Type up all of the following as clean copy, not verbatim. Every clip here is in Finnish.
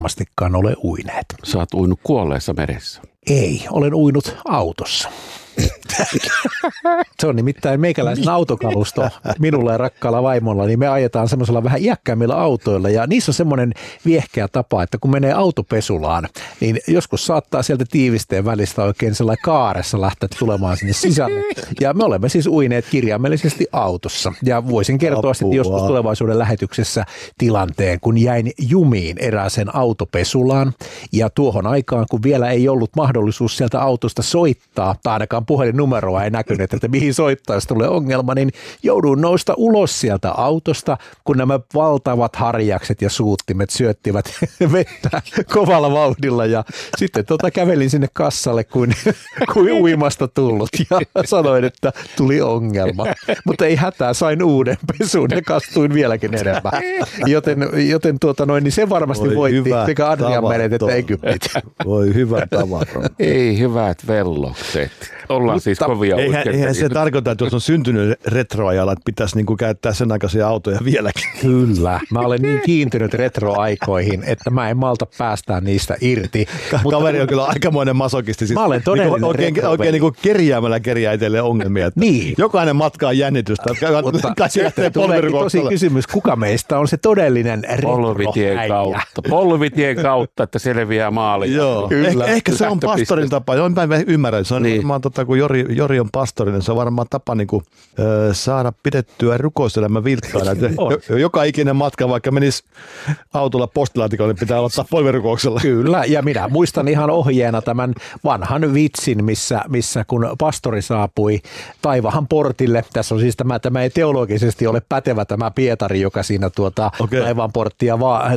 varmastikaan ole uineet. Sä oot uinut kuolleessa meressä. Ei, olen uinut autossa. Se on nimittäin meikäläisen autokalusto minulla ja rakkaalla vaimolla, niin me ajetaan semmoisella vähän iäkkäämmillä autoilla ja niissä on semmoinen viehkeä tapa, että kun menee autopesulaan, niin joskus saattaa sieltä tiivisteen välistä oikein sellainen kaaressa lähteä tulemaan sinne sisälle. Ja me olemme siis uineet kirjaimellisesti autossa ja voisin kertoa sitten joskus tulevaisuuden lähetyksessä tilanteen, kun jäin jumiin erääseen autopesulaan ja tuohon aikaan, kun vielä ei ollut mahdollisuus sieltä autosta soittaa, tai ainakaan puhelinnumeroa ei näkynyt, että mihin soittaa, jos tulee ongelma, niin joudun nousta ulos sieltä autosta, kun nämä valtavat harjakset ja suuttimet syöttivät vettä kovalla vauhdilla ja sitten kävelin sinne kassalle kuin uimasta tullut ja sanoin, että tuli ongelma. Mutta ei hätää, sain uuden pesun ja kastuin vieläkin enemmän. Joten niin se varmasti voi voitti sekä Adrian meret että Egyptit. Voi hyvä tavara. Ei hyvät vellokset. Ollaan siis kovia eihän se tarkoita, että jos on syntynyt retroajalla, että pitäisi niinku käyttää sen aikaisia autoja vieläkin. Kyllä. Mä olen niin kiintynyt retroaikoihin, että mä en malta päästää niistä irti. Kaveri on kyllä aikamoinen masokisti. Siis mä olen todellinen oikein niin kuin kerjäämällä kerjää itselleen ongelmia. Niin. Jokainen matka on jännitystä. Tuleekin tosi kysymys, kuka meistä on se todellinen Polvitien kautta, että selviää maaliin. Joo. Ehkä se on pastorin tapa. Joo, mä ymmärrän. Se on niin. Kun Jori on pastori, niin se on varmaan tapa niin kuin, saada pidettyä rukouselämä vilkkaana. Joka ikinen matka, vaikka menisi autolla postilaatikolle, niin pitää aloittaa polvirukouksella. Kyllä, ja minä muistan ihan ohjeena tämän vanhan vitsin, missä kun pastori saapui Taivahan portille. Tässä on siis tämä ei teologisesti ole pätevä tämä Pietari, joka siinä Taivaan porttia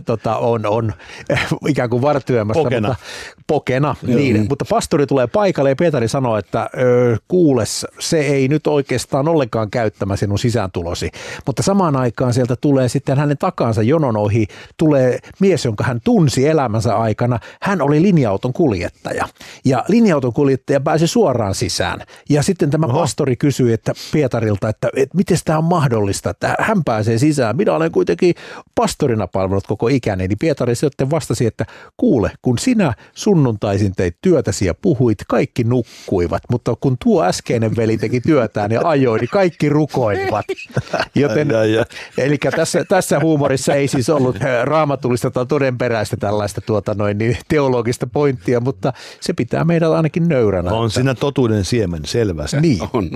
on ikään kuin vartyömässä. Pokena. Niin, mutta pastori tulee paikalle ja Pietari sanoo, että kuules, se ei nyt oikeastaan ollenkaan käyttämä sinun sisääntulosi. Mutta samaan aikaan sieltä tulee sitten hänen takaansa jonon ohi, tulee mies, jonka hän tunsi elämänsä aikana. Hän oli linja-auton kuljettaja. Ja linja-auton kuljettaja pääsi suoraan sisään. Ja sitten tämä pastori kysyi Pietarilta, että miten tämä on mahdollista, että hän pääsee sisään. Minä olen kuitenkin pastorina palvellut koko ikäni. Niin Pietari sitten vastasi, että kuule, kun sinä sunnuntaisin teit työtäsi ja puhuit, kaikki nukkuivat. Mutta kun tuo äskeinen veli teki työtään ja ajoi, niin kaikki rukoilivat. Joten, eli tässä huumorissa ei siis ollut raamatullista tai todenperäistä tällaista teologista pointtia, mutta se pitää meidät ainakin nöyränä. On siinä totuuden siemen selvästi. Niin. On.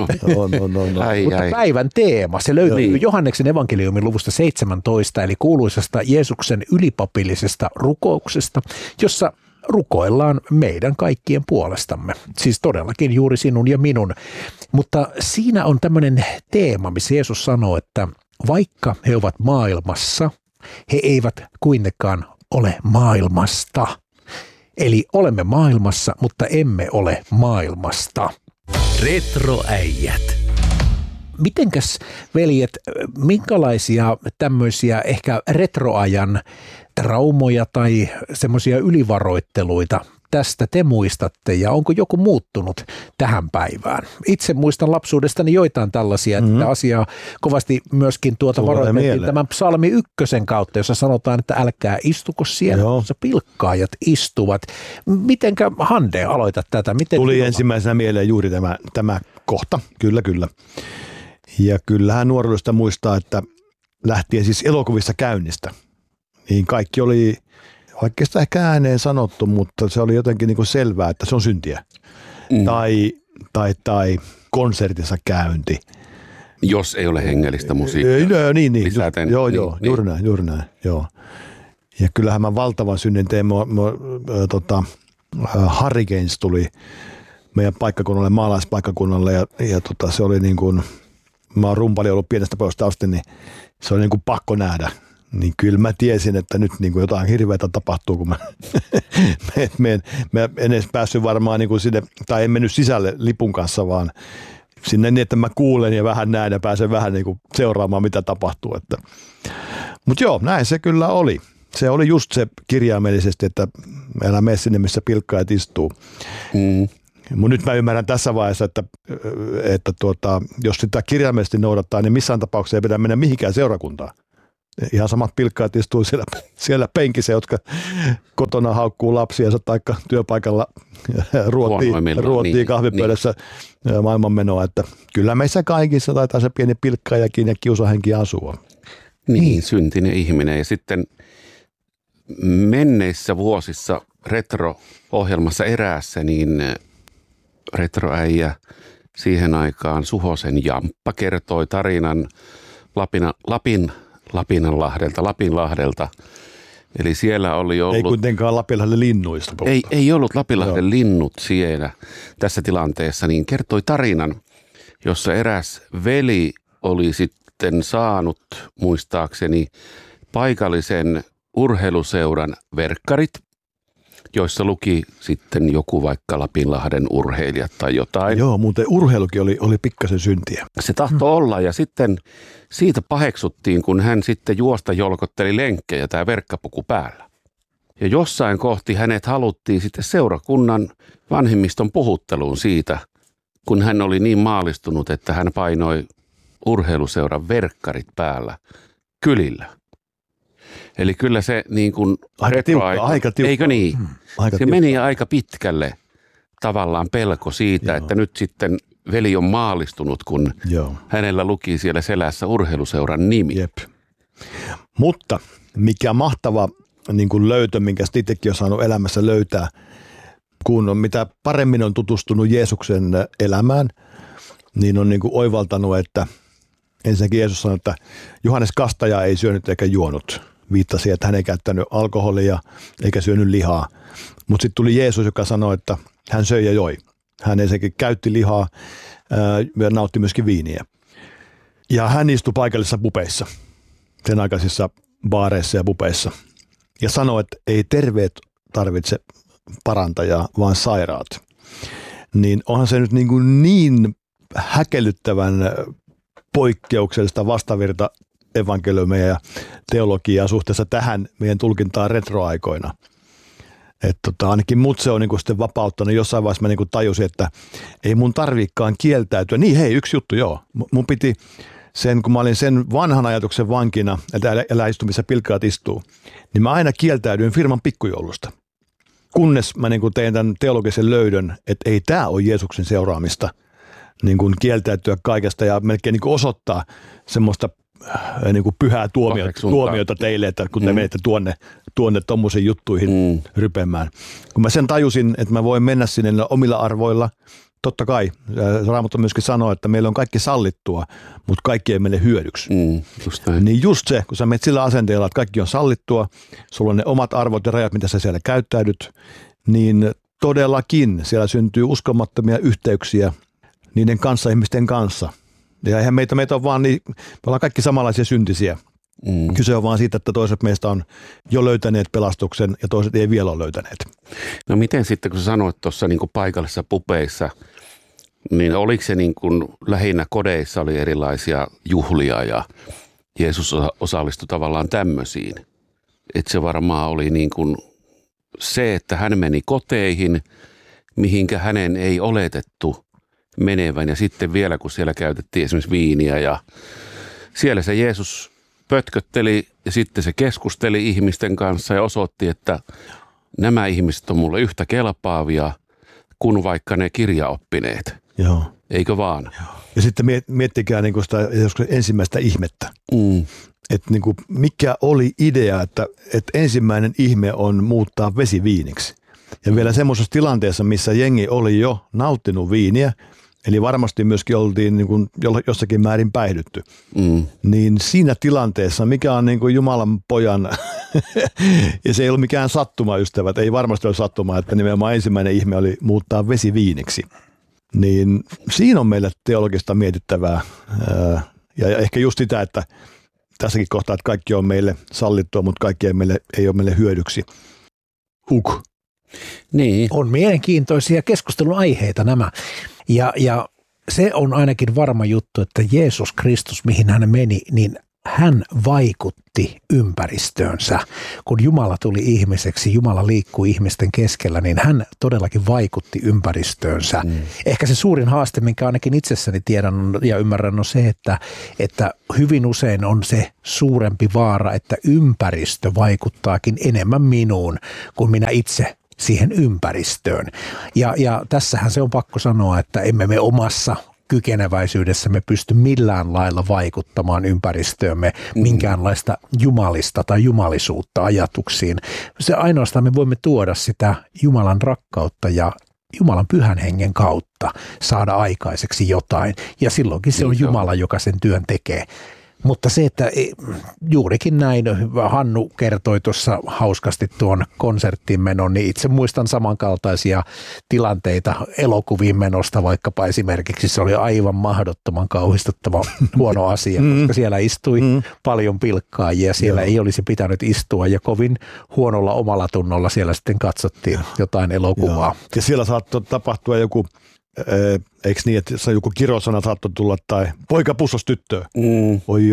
Mutta päivän teema, se löytyy Johanneksen evankeliumin luvusta 17, eli kuuluisasta Jeesuksen ylipapillisesta rukouksesta, jossa rukoillaan meidän kaikkien puolestamme. Siis todellakin juuri sinun ja minun. Mutta siinä on tämmöinen teema, missä Jeesus sanoo, että vaikka he ovat maailmassa, he eivät kuitenkaan ole maailmasta. Eli olemme maailmassa, mutta emme ole maailmasta. Retroäijät. Mitenkäs, veljet, minkälaisia tämmöisiä ehkä retroajan traumoja tai semmoisia ylivaroitteluita tästä te muistatte ja onko joku muuttunut tähän päivään? Itse muistan lapsuudestani joitain tällaisia, että asiaa kovasti myöskin varoitettiin tämän psalmi 1 kautta, jossa sanotaan, että älkää istuko siellä, jossa pilkkaajat istuvat. Mitenkä Hande aloita tätä? Tuli ensimmäisenä mieleen juuri tämä kohta, kyllä. Ja kyllähän nuoruudesta muistaa, että lähtien siis elokuvissa käynnistä, niin kaikki oli oikeastaan ehkä ääneen sanottu, mutta se oli jotenkin niin kuin selvää, että se on syntiä. Tai konsertissa käynti. Jos ei ole hengellistä musiikkia. Niin. Juuri näin. Joo. Ja kyllähän mä valtavan synnin tein. Hurricanes tuli meidän paikkakunnalle, maalaispaikkakunnalle ja se oli niin kuin, mä oon rumpali ollut pienestä pojasta asti, niin se oli niin kuin pakko nähdä. Niin kyllä mä tiesin, että nyt niin kuin jotain hirveätä tapahtuu, kun mä en edes päässyt varmaan niin kuin sinne, tai en mennyt sisälle lipun kanssa, vaan sinne niin, että mä kuulen ja vähän näen ja pääsen vähän niin kuin seuraamaan, mitä tapahtuu. Mutta joo, näin se kyllä oli. Se oli just se kirjaimellisesti, että älä mene sinne, missä pilkkaajat istuu. Mutta nyt mä ymmärrän tässä vaiheessa, että jos sitä kirjaimellisesti noudattaa, niin missään tapauksessa ei pidä mennä mihinkään seurakuntaan. Ihan samat pilkkaat istuu siellä penkissä, jotka kotona haukkuu lapsiansa tai työpaikalla ruottii kahvipöydässä maailmanmenoa. Että kyllä meissä kaikissa taitaa se pieni pilkkaajakin ja kiusahenki asua. Niin, syntinen ihminen. Ja sitten menneissä vuosissa retro-ohjelmassa eräässä, niin retroäijä siihen aikaan Suhosen Jamppa kertoi tarinan Lapinlahdelta. Eli siellä oli ollut... Ei kuitenkaan Lapinlahden linnuista. Ei ollut Lapinlahden linnut siellä tässä tilanteessa, niin kertoi tarinan, jossa eräs veli oli sitten saanut muistaakseni paikallisen urheiluseuran verkkarit, joissa luki sitten joku vaikka Lapinlahden urheilijat tai jotain. Joo, muuten urheilukin oli pikkasen syntiä. Se tahtoi olla ja sitten siitä paheksuttiin, kun hän sitten juosta jolkotteli lenkkejä tämä verkkapuku päällä. Ja jossain kohti hänet haluttiin sitten seurakunnan vanhemmiston puhutteluun siitä, kun hän oli niin maalistunut, että hän painoi urheiluseuran verkkarit päällä kylillä. Eli kyllä se niin kuin aika tiukka. Eikö niin? Aika se tiukka. meni aika pitkälle tavallaan pelko siitä, että nyt sitten veli on maalistunut, kun hänellä luki siellä selässä urheiluseuran nimi. Jep. Mutta mikä mahtava niin kuin löytö, minkä itsekin on saanut elämässä löytää, kun on mitä paremmin on tutustunut Jeesuksen elämään, niin on niin kuin oivaltanut, että ensinnäkin Jeesus sanoi, että Johannes Kastaja ei syönyt eikä juonut. Viittasi, että hän ei käyttänyt alkoholia eikä syönyt lihaa. Mutta sitten tuli Jeesus, joka sanoi, että hän söi ja joi. Hän ensinnäkin käytti lihaa ja nautti myöskin viiniä. Ja hän istui paikallisissa pubeissa, sen aikaisissa baareissa ja pubeissa. Ja sanoi, että ei terveet tarvitse parantajaa, vaan sairaat. Niin onhan se nyt niin häkellyttävän poikkeuksellista vastavirta evankeliumia ja teologiaa suhteessa tähän meidän tulkintaan retroaikoina. Että ainakin mut se on niin sitten vapauttanut. Jossain vaiheessa mä niin tajusin, että ei mun tarviikaan kieltäytyä. Niin hei, yksi juttu joo. Mun piti sen, kun mä olin sen vanhan ajatuksen vankina, että älä istu missä pilkkaat istuu, niin mä aina kieltäydyin firman pikkujoulusta. Kunnes mä niin tein tämän teologisen löydön, että ei tämä ole Jeesuksen seuraamista, niin kuin kieltäytyä kaikesta ja melkein niin osoittaa semmoista niin kuin pyhää tuomiota teille, että kun te menette tuonne tommoisiin juttuihin rypemään. Kun mä sen tajusin, että mä voin mennä sinne omilla arvoilla, totta kai, Raamattu myöskin sanoo, että meillä on kaikki sallittua, mutta kaikki ei meille hyödyksi. Niin just se, kun sä menet sillä asenteella, että kaikki on sallittua, sulla on ne omat arvot ja rajat, mitä sä siellä käyttäydyt, niin todellakin siellä syntyy uskomattomia yhteyksiä niiden kanssa, ihmisten kanssa. Ja eihän meitä on vaan niin, me ollaan kaikki samanlaisia syntisiä. Kyse on vaan siitä, että toiset meistä on jo löytäneet pelastuksen ja toiset ei vielä ole löytäneet. No miten sitten, kun sä sanoit tuossa niin kuin paikallisissa pubeissa, niin oliko se niin kuin lähinnä kodeissa oli erilaisia juhlia ja Jeesus osallistui tavallaan tämmöisiin? Että se varmaan oli niin kuin se, että hän meni koteihin, mihinkä hänen ei oletettu menevän ja sitten vielä kun siellä käytettiin esimerkiksi viiniä ja siellä se Jeesus pötkötteli ja sitten se keskusteli ihmisten kanssa ja osoitti, että nämä ihmiset on mulle yhtä kelpaavia kuin vaikka ne kirjaoppineet. Joo. Eikö vaan? Joo. Ja sitten miettikää niin sitä ensimmäistä ihmettä. Että niin mikä oli idea, että ensimmäinen ihme on muuttaa vesi viiniksi. Ja vielä semmoisessa tilanteessa, missä jengi oli jo nauttinut viiniä, eli varmasti myöskin oltiin niin kuin jossakin määrin päihdytty. Niin siinä tilanteessa, mikä on niin kuin Jumalan pojan, ja se ei ollut mikään sattuma, ystävät, ei varmasti ole sattuma, että nimenomaan ensimmäinen ihme oli muuttaa vesi viiniksi. Niin siinä on meille teologista mietittävää. Ja ehkä just sitä, että tässäkin kohtaa, että kaikki on meille sallittua, mutta kaikki ei ole meille hyödyksi. Niin. On mielenkiintoisia keskustelun aiheita nämä. Ja se on ainakin varma juttu, että Jeesus Kristus, mihin hän meni, niin hän vaikutti ympäristöönsä. Kun Jumala tuli ihmiseksi, Jumala liikkui ihmisten keskellä, niin hän todellakin vaikutti ympäristöönsä. Ehkä se suurin haaste, minkä ainakin itsessäni tiedän ja ymmärrän, on se, että hyvin usein on se suurempi vaara, että ympäristö vaikuttaakin enemmän minuun kuin minä itse siihen ympäristöön. Ja tässähän se on pakko sanoa, että emme me omassa kykeneväisyydessä pysty millään lailla vaikuttamaan ympäristöömme minkäänlaista jumalista tai jumalisuutta ajatuksiin. Se ainoastaan me voimme tuoda sitä Jumalan rakkautta ja Jumalan pyhän hengen kautta saada aikaiseksi jotain. Ja silloinkin se on Jumala, joka sen työn tekee. Mutta se, että juurikin näin, Hannu kertoi tuossa hauskasti tuon konserttiin menon, niin itse muistan samankaltaisia tilanteita elokuviin menosta, vaikkapa esimerkiksi se oli aivan mahdottoman kauhistuttava huono asia, koska siellä istui paljon pilkkaajia, siellä ei olisi pitänyt istua ja kovin huonolla omalla tunnolla siellä sitten katsottiin jotain elokuvaa. Ja siellä saattoi tapahtua joku, eikö niin, että se joku kirosana saattoi tulla tai poika pussos tyttöä. Oi.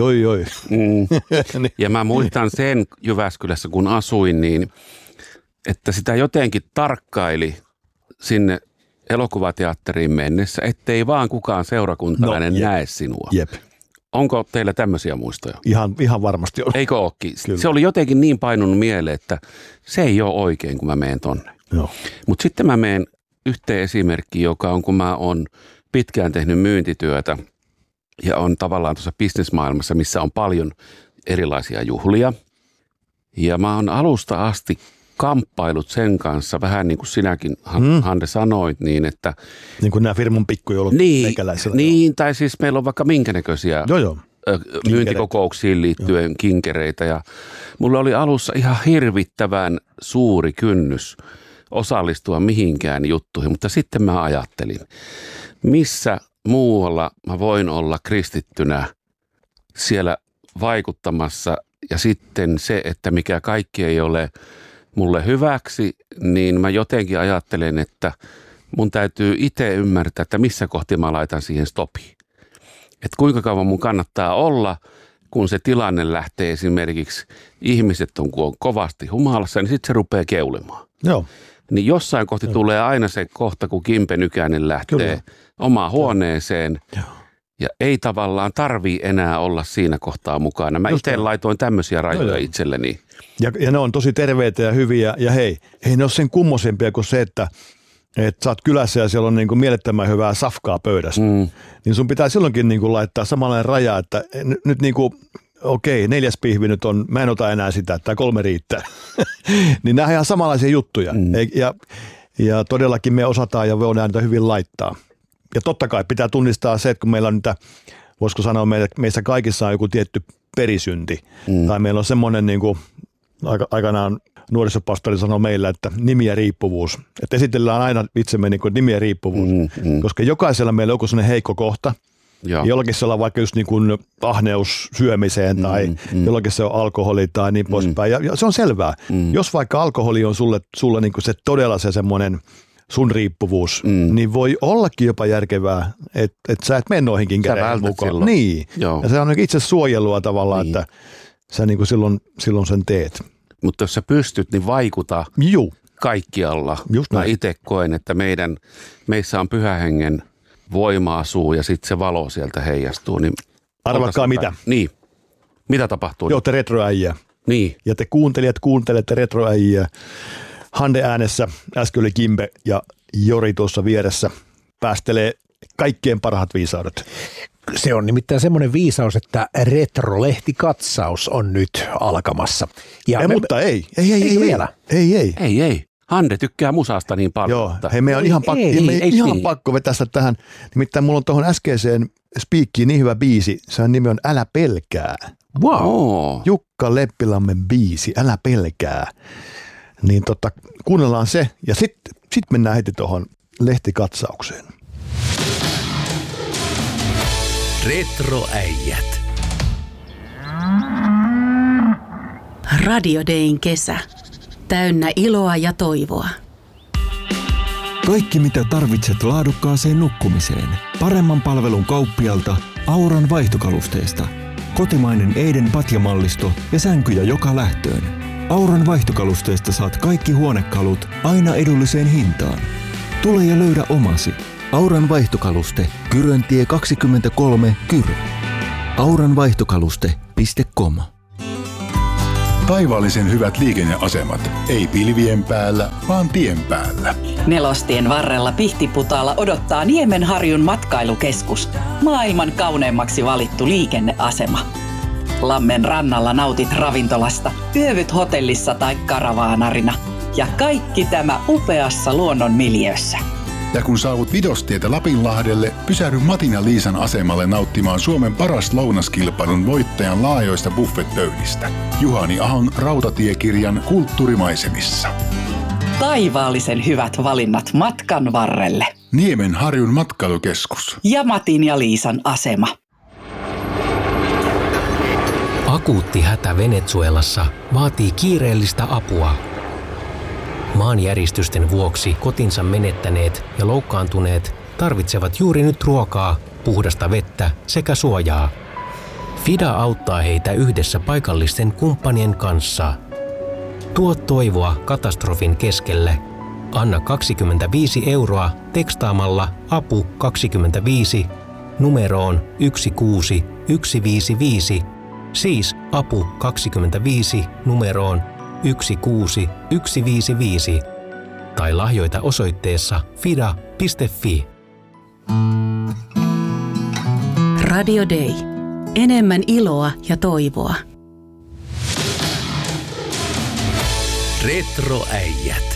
Ja mä muistan sen Jyväskylässä, kun asuin, niin että sitä jotenkin tarkkaili sinne elokuvateatteriin mennessä, ettei vaan kukaan seurakuntalainen näe sinua. Jep. Onko teillä tämmöisiä muistoja? Ihan varmasti on. Eikö ookin? Se oli jotenkin niin painunut mieleen, että se ei ole oikein, kun mä menen tonne. Mutta sitten mä menen yhteen esimerkkiin, joka on, kun mä oon pitkään tehnyt myyntityötä ja on tavallaan tuossa bisnesmaailmassa, missä on paljon erilaisia juhlia. Ja mä oon alusta asti kamppailut sen kanssa, vähän niin kuin sinäkin, Hande, sanoit, niin että... Niin kuin nämä firman pikkujoulut meikäläisellä. Niin, tai siis meillä on vaikka minkä näköisiä myyntikokouksiin liittyen kinkereitä. Ja mulla oli alussa ihan hirvittävän suuri kynnys osallistua mihinkään juttuihin, mutta sitten mä ajattelin, missä muualla mä voin olla kristittynä siellä vaikuttamassa ja sitten se, että mikä kaikki ei ole mulle hyväksi, niin mä jotenkin ajattelen, että mun täytyy itse ymmärtää, että missä kohti mä laitan siihen stopiin. Että kuinka kauan mun kannattaa olla, kun se tilanne lähtee esimerkiksi, ihmiset on kovasti humalassa, niin sitten se rupeaa keulemaan. Joo. Niin jossain kohti tulee aina se kohta, kun Kimpe Nykänen lähtee omaan huoneeseen. Ja ei tavallaan tarvii enää olla siinä kohtaa mukana. Mä itse laitoin tämmöisiä rajoja itselleni. Ja ne on tosi terveitä ja hyviä. Ja hei, ei ne ole sen kummosempia kuin se, että sä oot kylässä ja siellä on niin kuin mielettömän hyvää safkaa pöydässä. Niin sun pitää silloinkin niin kuin laittaa samanlainen raja, että nyt niin kuin okei, 4. pihvi nyt on, mä en ota enää sitä, tai 3 riittää. Niin nämä on ihan samanlaisia juttuja. Ja todellakin me osataan ja voidaan niitä hyvin laittaa. Ja totta kai pitää tunnistaa se, että kun meillä on niitä, voisiko sanoa, meissä kaikissa on joku tietty perisynti. Tai meillä on semmoinen, niin kuin aikanaan nuorisopastori sanoi meillä, että nimi ja riippuvuus. Että esitellään aina itsemme niin kuin nimi ja riippuvuus. Koska jokaisella meillä on joku sellainen heikko kohta. Jollakin se on vaikka just niin kuin ahneus syömiseen tai jollakin se on alkoholi tai niin poispäin. Ja se on selvää. Jos vaikka alkoholi on sulle niin kuin se todella se semmoinen sun riippuvuus, niin voi ollakin jopa järkevää, että sä et mene noihinkin käden mukaan. Silloin. Niin. Ja se on itse suojelua tavallaan, että sä niin kuin silloin sen teet. Mutta jos sä pystyt, niin vaikuta kaikkialla. Mä itse koen, että meissä on Pyhän Hengen voima asuu ja sitten se valo sieltä heijastuu. Niin arvatkaa mitä. Niin. Mitä tapahtuu? Joo, te retroäijä. Niin. Ja te kuuntelijat kuuntelette retroäijä. Hande äänessä, äsken oli Kimpe ja Jori tuossa vieressä päästelee kaikkien parhaat viisaudet. Se on nimittäin semmoinen viisaus, että Retro-lehtikatsaus on nyt alkamassa. Mutta ei vielä. Ei. Hande tykkää musasta niin paljon. Joo, hei, me on ihan pakko vetää sitä tähän. Nimittäin mulla on tuohon äskeiseen spiikkiin niin hyvä biisi. Sen nimi on Älä pelkää. Wow. Jukka Leppilammen biisi, Älä pelkää. Niin kuunnellaan se ja sit mennään heti tuohon lehtikatsaukseen. Retroäijät. Radio Dayn kesä. Täynnä iloa ja toivoa. Kaikki mitä tarvitset laadukkaaseen nukkumiseen. Paremman palvelun kauppialta Auran vaihtokalusteesta. kotimainen Eiden patjamallisto ja sänkyjä joka lähtöön. Auran vaihtokalusteista saat kaikki huonekalut aina edulliseen hintaan. Tule ja löydä omasi. Auran vaihtokaluste, Kyröntie 23, Kyrö. auranvaihtokaluste.com. Taivaallisen hyvät liikenneasemat. Ei pilvien päällä, vaan tien päällä. Nelostien varrella Pihtiputaalla odottaa Niemenharjun matkailukeskus. Maailman kauneimmaksi valittu liikenneasema. Lammen rannalla nautit ravintolasta, yövyt hotellissa tai karavaanarina. Ja kaikki tämä upeassa luonnon miljöössä. Ja kun saavut Vidostietä Lapinlahdelle, pysähdy Matin ja Liisan asemalle nauttimaan Suomen paras lounaskilpailun voittajan laajoista buffetpöydistä. Juhani Ahon rautatiekirjan kulttuurimaisemissa. Taivaallisen hyvät valinnat matkan varrelle. Niemenharjun matkailukeskus. Ja Matin ja Liisan asema. Akuutti hätä Venezuelassa vaatii kiireellistä apua. Maanjäristysten vuoksi kotinsa menettäneet ja loukkaantuneet tarvitsevat juuri nyt ruokaa, puhdasta vettä sekä suojaa. FIDA auttaa heitä yhdessä paikallisten kumppanien kanssa. Tuo toivoa katastrofin keskelle. Anna 25 € tekstaamalla APU 25 numeroon 16155, siis APU 25 numeroon 16155 tai lahjoita osoitteessa fida.fi. Radio Day. Enemmän iloa ja toivoa. Retroäijät.